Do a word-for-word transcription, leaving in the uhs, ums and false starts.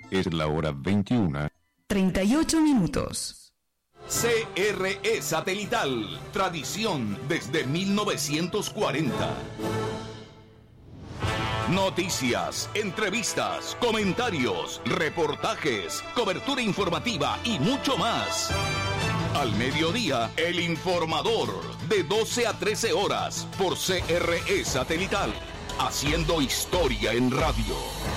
Es la hora veintiuna. treinta y ocho minutos. C R E Satelital, tradición desde mil novecientos cuarenta. Noticias, entrevistas, comentarios, reportajes, cobertura informativa y mucho más. Al mediodía, El Informador, de doce a trece horas, por C R E Satelital, haciendo historia en radio.